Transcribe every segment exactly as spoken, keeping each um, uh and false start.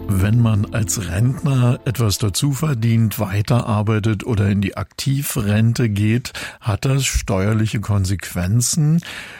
Wenn man als Rentner etwas dazu verdient, weiterarbeitet oder in die Aktivrente geht, hat das steuerliche Konsequenzen.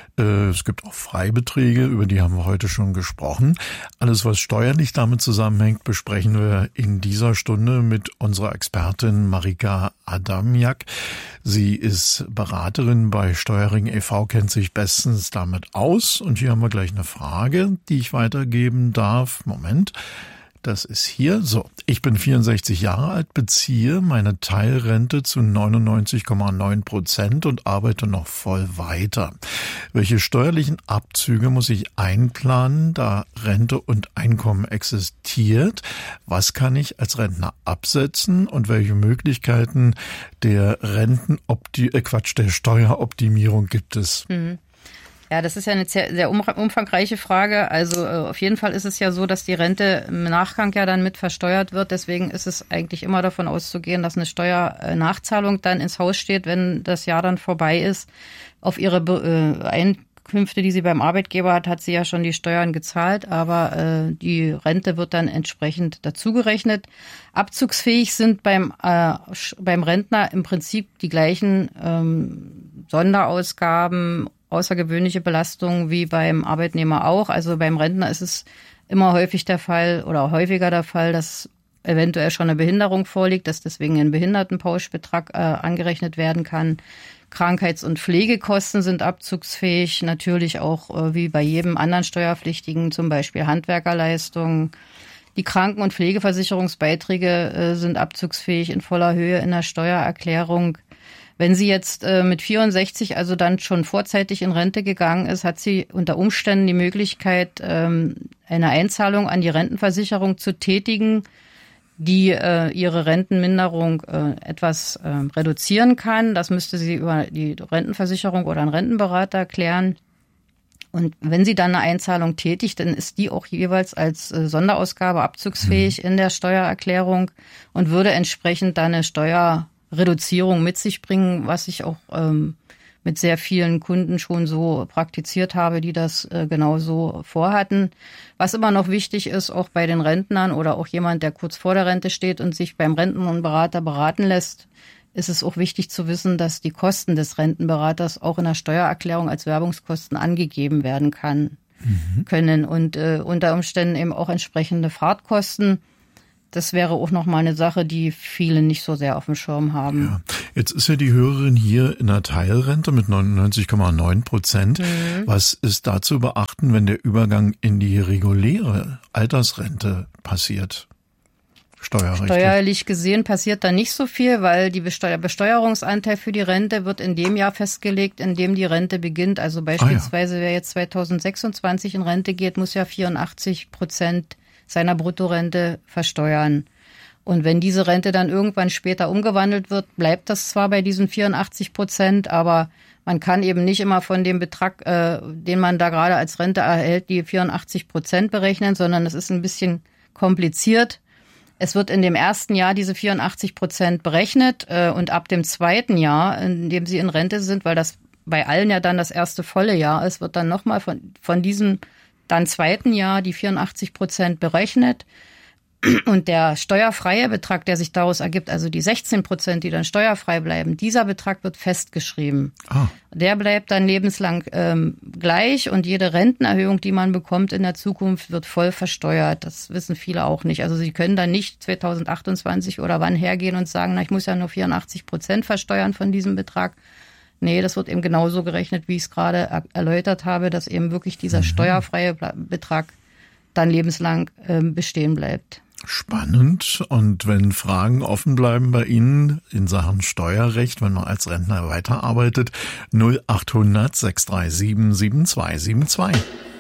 Es gibt auch Freibeträge, über die haben wir heute schon gesprochen. Alles, was steuerlich damit zusammenhängt, besprechen wir in dieser Stunde mit unserer Expertin Marika Adamiak. Sie ist Beraterin bei Steuerring e V, kennt sich bestens damit aus. Und hier haben wir gleich eine Frage, die ich weitergeben darf. Moment. Das ist hier. So, ich bin vierundsechzig Jahre alt, beziehe meine Teilrente zu neunundneunzig Komma neun Prozent und arbeite noch voll weiter. Welche steuerlichen Abzüge muss ich einplanen, da Rente und Einkommen existiert? Was kann ich als Rentner absetzen und welche Möglichkeiten der Rentenopti- äh Quatsch, der Steueroptimierung gibt es? Mhm. Ja, das ist ja eine sehr, sehr umfangreiche Frage. Also äh, auf jeden Fall ist es ja so, dass die Rente im Nachgang ja dann mit versteuert wird. Deswegen ist es eigentlich immer davon auszugehen, dass eine Steuernachzahlung dann ins Haus steht, wenn das Jahr dann vorbei ist. Auf ihre äh, Einkünfte, die sie beim Arbeitgeber hat, hat sie ja schon die Steuern gezahlt, aber äh, die Rente wird dann entsprechend dazugerechnet. Abzugsfähig sind beim äh, beim Rentner im Prinzip die gleichen ähm, Sonderausgaben, außergewöhnliche Belastungen wie beim Arbeitnehmer auch. Also beim Rentner ist es immer häufig der Fall oder häufiger der Fall, dass eventuell schon eine Behinderung vorliegt, dass deswegen ein Behindertenpauschbetrag äh, angerechnet werden kann. Krankheits- und Pflegekosten sind abzugsfähig, natürlich auch äh, wie bei jedem anderen Steuerpflichtigen, zum Beispiel Handwerkerleistungen. Die Kranken- und Pflegeversicherungsbeiträge äh, sind abzugsfähig in voller Höhe in der Steuererklärung. Wenn sie jetzt äh, mit vierundsechzig also dann schon vorzeitig in Rente gegangen ist, hat sie unter Umständen die Möglichkeit, ähm, eine Einzahlung an die Rentenversicherung zu tätigen, die äh, ihre Rentenminderung äh, etwas äh, reduzieren kann. Das müsste sie über die Rentenversicherung oder einen Rentenberater klären. Und wenn sie dann eine Einzahlung tätigt, dann ist die auch jeweils als äh, Sonderausgabe abzugsfähig mhm. in der Steuererklärung und würde entsprechend dann eine Steuer Reduzierung mit sich bringen, was ich auch ähm, mit sehr vielen Kunden schon so praktiziert habe, die das äh, genauso vorhatten. Was immer noch wichtig ist, auch bei den Rentnern oder auch jemand, der kurz vor der Rente steht und sich beim Rentenberater beraten lässt, ist es auch wichtig zu wissen, dass die Kosten des Rentenberaters auch in der Steuererklärung als Werbungskosten angegeben werden kann, mhm. können und äh, unter Umständen eben auch entsprechende Fahrtkosten. Das wäre auch nochmal eine Sache, die viele nicht so sehr auf dem Schirm haben. Ja. Jetzt ist ja die Hörerin hier in der Teilrente mit neunundneunzig Komma neun Prozent. Mhm. Was ist da zu beachten, wenn der Übergang in die reguläre Altersrente passiert? Steuerrechtlich. Steuerlich gesehen passiert da nicht so viel, weil die Besteuer- Besteuerungsanteil für die Rente wird in dem Jahr festgelegt, in dem die Rente beginnt. Also beispielsweise, ah, ja. wer jetzt zweitausendsechsundzwanzig in Rente geht, muss ja vierundachtzig Prozent seiner Bruttorente versteuern. Und wenn diese Rente dann irgendwann später umgewandelt wird, bleibt das zwar bei diesen vierundachtzig Prozent, aber man kann eben nicht immer von dem Betrag, äh, den man da gerade als Rente erhält, die vierundachtzig Prozent berechnen, sondern es ist ein bisschen kompliziert. Es wird in dem ersten Jahr diese vierundachtzig Prozent berechnet äh, und ab dem zweiten Jahr, in dem sie in Rente sind, weil das bei allen ja dann das erste volle Jahr ist, wird dann nochmal von, von diesem dann zweiten Jahr die vierundachtzig Prozent berechnet und der steuerfreie Betrag, der sich daraus ergibt, also die sechzehn Prozent, die dann steuerfrei bleiben, dieser Betrag wird festgeschrieben. Ah. Der bleibt dann lebenslang ähm, gleich und jede Rentenerhöhung, die man bekommt in der Zukunft, wird voll versteuert. Das wissen viele auch nicht. Also sie können dann nicht zweitausendachtundzwanzig oder wann hergehen und sagen, na, ich muss ja nur vierundachtzig Prozent versteuern von diesem Betrag. Nee, das wird eben genauso gerechnet, wie ich es gerade erläutert habe, dass eben wirklich dieser mhm. steuerfreie Betrag dann lebenslang äh, bestehen bleibt. Spannend. Und wenn Fragen offen bleiben bei Ihnen in Sachen Steuerrecht, wenn man als Rentner weiterarbeitet, null achthundert sechs drei sieben sieben zwei sieben zwei.